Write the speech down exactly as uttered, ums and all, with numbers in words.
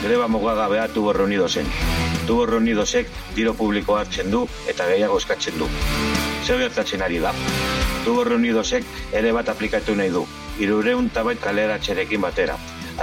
greba mugagabea Tubos Reunidosen. Tubos Reunidosek diru publikoa hartzen du eta gehiago eskatzen du. Zer gertatzen ari da? Tubos Reunidosek ere bat aplikatu nahi du, hirurehun eta bat kaleratzerekin batera.